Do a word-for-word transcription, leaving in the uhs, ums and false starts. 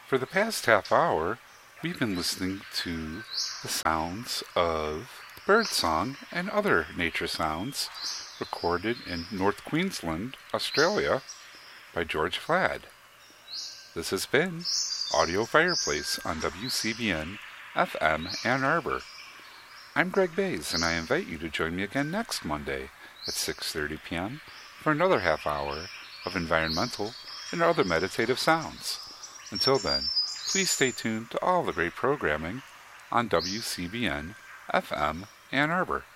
For the past half hour, we've been listening to the sounds of birdsong and other nature sounds recorded in North Queensland, Australia by George Flad. This has been Audio Fireplace on W C B N F M Ann Arbor. I'm Greg Bays, and I invite you to join me again next Monday at six thirty p.m. for another half hour of environmental and other meditative sounds. Until then, please stay tuned to all the great programming on W C B N F M Ann Arbor.